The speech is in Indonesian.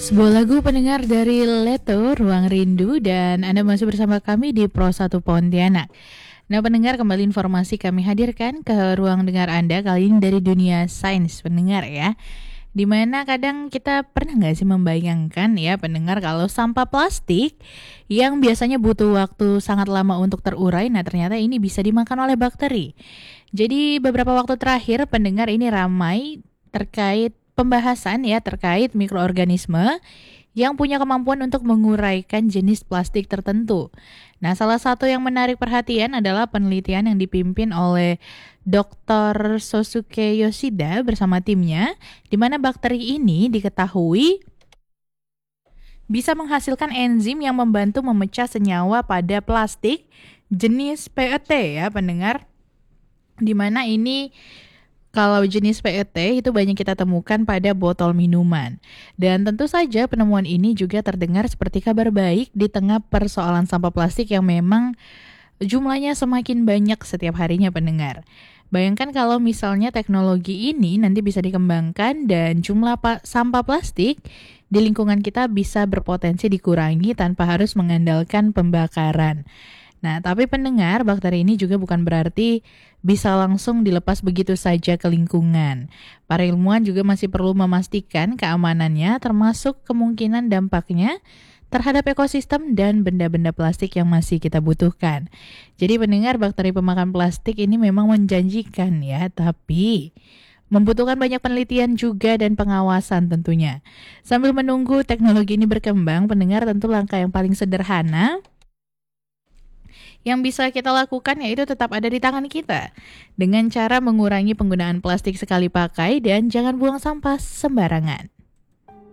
Sebuah lagu pendengar dari Leto, Ruang Rindu, dan Anda masih bersama kami di Pro 1 Pontianak. Nah pendengar, kembali informasi kami hadirkan ke ruang dengar Anda kali ini dari dunia sains pendengar ya. Dimana kadang kita pernah nggak sih membayangkan ya pendengar kalau sampah plastik yang biasanya butuh waktu sangat lama untuk terurai, nah ternyata ini bisa dimakan oleh bakteri. Jadi beberapa waktu terakhir pendengar ini ramai terkait pembahasan ya terkait mikroorganisme yang punya kemampuan untuk menguraikan jenis plastik tertentu. Nah, salah satu yang menarik perhatian adalah penelitian yang dipimpin oleh Dr. Sosuke Yoshida bersama timnya, di mana bakteri ini diketahui bisa menghasilkan enzim yang membantu memecah senyawa pada plastik jenis PET ya pendengar, di mana ini kalau jenis PET itu banyak kita temukan pada botol minuman. Dan tentu saja penemuan ini juga terdengar seperti kabar baik di tengah persoalan sampah plastik yang memang jumlahnya semakin banyak setiap harinya pendengar. Bayangkan kalau misalnya teknologi ini nanti bisa dikembangkan dan jumlah sampah plastik di lingkungan kita bisa berpotensi dikurangi tanpa harus mengandalkan pembakaran. Nah, tapi pendengar, bakteri ini juga bukan berarti bisa langsung dilepas begitu saja ke lingkungan. Para ilmuwan juga masih perlu memastikan keamanannya, termasuk kemungkinan dampaknya terhadap ekosistem dan benda-benda plastik yang masih kita butuhkan. Jadi pendengar, bakteri pemakan plastik ini memang menjanjikan ya, tapi membutuhkan banyak penelitian juga dan pengawasan tentunya. Sambil menunggu teknologi ini berkembang, pendengar, tentu langkah yang paling sederhana yang bisa kita lakukan yaitu tetap ada di tangan kita dengan cara mengurangi penggunaan plastik sekali pakai dan jangan buang sampah sembarangan.